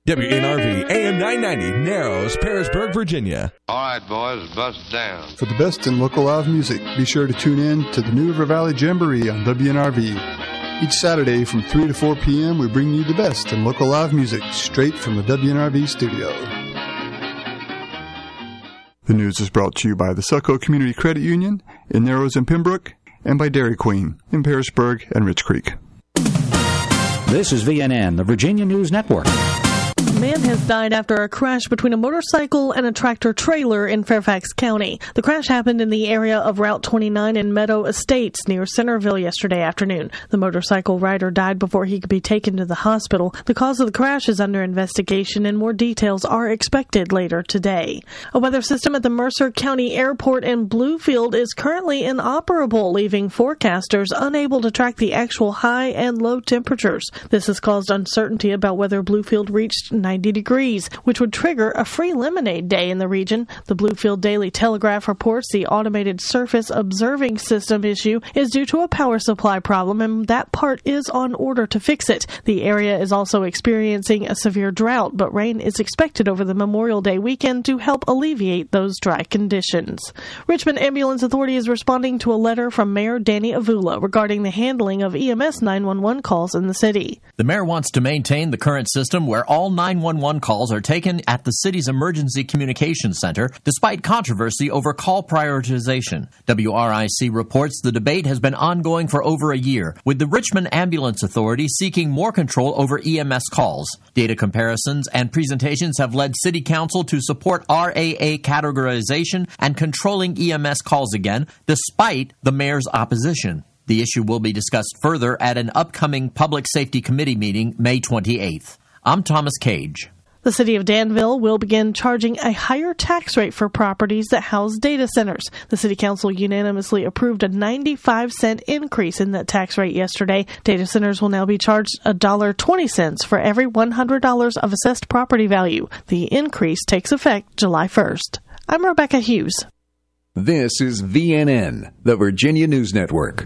WNRV AM 990, Narrows, Pearisburg, Virginia. All right, boys, bust down. For the best in local live music, be sure to tune in to the New River Valley Jamboree on WNRV. Each Saturday from 3 to 4 p.m., we bring you the best in local live music straight from the WNRV studio. The news is brought to you by the Succo Community Credit Union in Narrows and Pembroke, and by Dairy Queen in Pearisburg and Rich Creek. This is VNN, the Virginia News Network. A man has died after a crash between a motorcycle and a tractor-trailer in Fairfax County. The crash happened in the area of Route 29 in Meadow Estates near Centerville yesterday afternoon. The motorcycle rider died before he could be taken to the hospital. The cause of the crash is under investigation, and more details are expected later today. A weather system at the Mercer County Airport in Bluefield is currently inoperable, leaving forecasters unable to track the actual high and low temperatures. This has caused uncertainty about whether Bluefield reached 90 degrees, which would trigger a free lemonade day in the region. The Bluefield Daily Telegraph reports the automated surface observing system issue is due to a power supply problem, and that part is on order to fix it. The area is also experiencing a severe drought, but rain is expected over the Memorial Day weekend to help alleviate those dry conditions. Richmond Ambulance Authority is responding to a letter from Mayor Danny Avula regarding the handling of EMS 911 calls in the city. The mayor wants to maintain the current system where all 911 calls are taken at the city's Emergency Communications Center, despite controversy over call prioritization. WRIC reports the debate has been ongoing for over a year, with the Richmond Ambulance Authority seeking more control over EMS calls. Data comparisons and presentations have led City Council to support RAA categorization and controlling EMS calls again, despite the mayor's opposition. The issue will be discussed further at an upcoming Public Safety Committee meeting May 28th. I'm Thomas Cage. The city of Danville will begin charging a higher tax rate for properties that house data centers. The city council unanimously approved a 95-cent increase in that tax rate yesterday. Data centers will now be charged $1.20 for every $100 of assessed property value. The increase takes effect July 1st. I'm Rebecca Hughes. This is VNN, the Virginia News Network.